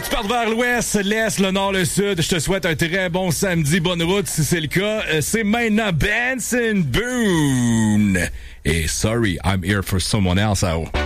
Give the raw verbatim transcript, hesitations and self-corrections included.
tu pars vers l'ouest, l'est, le nord, le sud, je te souhaite un très bon samedi, bonne route si c'est le cas. C'est maintenant Benson Boone. Et sorry, I'm here for someone else.